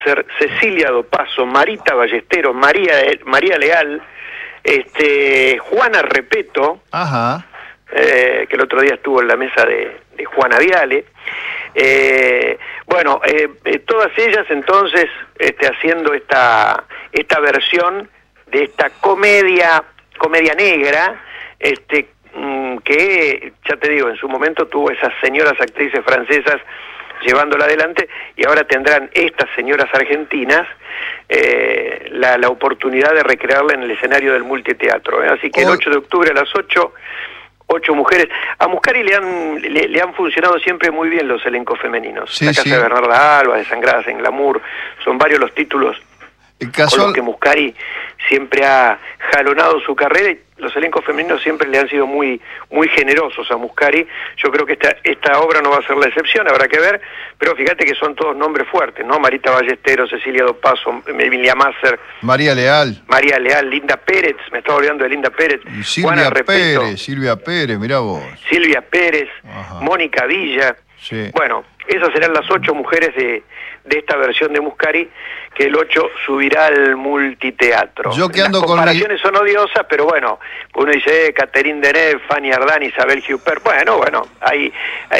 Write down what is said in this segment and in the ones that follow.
Cecilia Dopazo, Marita Ballesteros, María Leal, Juana Repeto, ajá, que el otro día estuvo en la mesa de Juana Viale. Todas ellas entonces haciendo esta versión de esta comedia negra, que ya te digo, en su momento tuvo esas señoras actrices francesas llevándola adelante, y ahora tendrán estas señoras argentinas la oportunidad de recrearla en el escenario del multiteatro. Así que el 8 de octubre a las 8 mujeres. A Muscari le han funcionado siempre muy bien los elencos femeninos. Sí, La Casa de Bernarda Alba, Desangradas en Glamour, son varios los títulos con los que Muscari siempre ha jalonado su carrera, y los elencos femeninos siempre le han sido muy generosos a Muscari. Yo creo que esta obra no va a ser la excepción, habrá que ver, pero fíjate que son todos nombres fuertes, ¿no? Marita Ballesteros, Cecilia Dopazo, Emilia Masser, María Leal, Linda Pérez, me estaba olvidando de Linda Pérez, y Silvia Pérez, mirá vos. Silvia Pérez, ajá, Mónica Villa. Sí. Bueno, esas serán las 8 mujeres de esta versión de Muscari, que el 8 subirá al multiteatro. Yo que ando Las comparaciones son odiosas, pero bueno, uno dice Catherine Deneuve, Fanny Ardant, Isabel Huppert, bueno, ahí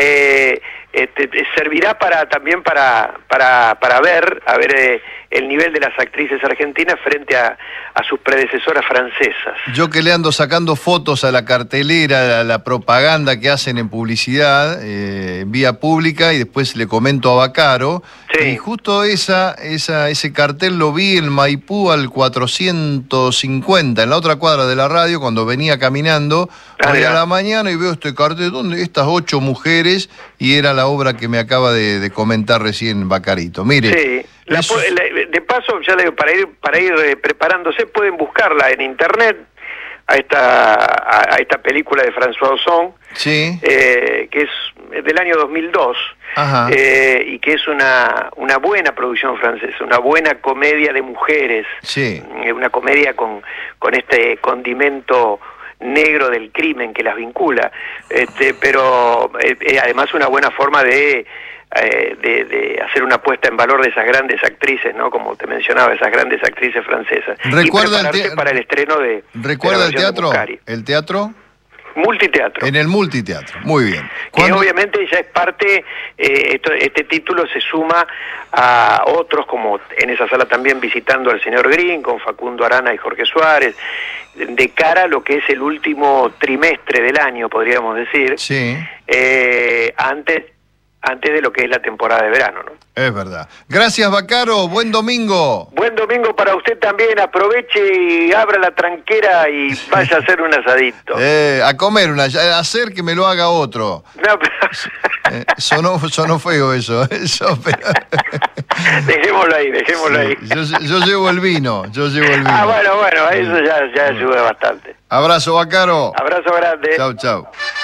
servirá también para ver el nivel de las actrices argentinas frente a sus predecesoras francesas. Yo que le ando sacando fotos a la cartelera, a la propaganda que hacen en publicidad, en vía pública, y después le comento a Baccaro, sí, y justo ese cartel lo vi en Maipú al 450, en la otra cuadra de la radio, cuando venía caminando hoy a la mañana, y veo este cartel, ¿dónde? Estas 8 mujeres, y era la obra que me acaba de comentar recién Baccarito. Mire, sí. De paso, ya le digo, para ir preparándose, pueden buscarla en internet a esta película de François Ozon, sí, que es del año 2002, y que es una buena producción francesa, una buena comedia de mujeres, sí, una comedia con este condimento negro del crimen que las vincula, pero además una buena forma de hacer una puesta en valor de esas grandes actrices, ¿no? Como te mencionaba, esas grandes actrices francesas. ¿Recuerda para el estreno ¿Recuerda el teatro? ¿El teatro? Multiteatro. En el multiteatro, muy bien. Que obviamente ya es parte, este título se suma a otros, como en esa sala también visitando al señor Green, con Facundo Arana y Jorge Suárez, de cara a lo que es el último trimestre del año, podríamos decir, sí, antes de lo que es la temporada de verano, ¿no? Es verdad. Gracias, Baccaro. Buen domingo. Buen domingo para usted también. Aproveche y abra la tranquera y vaya a hacer un asadito. A comer hacer que me lo haga otro. No, pero... sonó feo eso. Pero... Dejémoslo ahí. Yo llevo el vino. Ah, bueno, eso ya ayuda bastante. Abrazo, Baccaro. Abrazo grande. Chau.